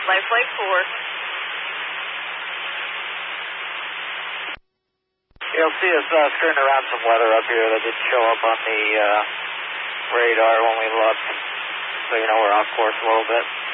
Life Flight 4. You'll see us skirting around some weather up here that didn't show up on the radar when we looked, so you know we're off course a little bit.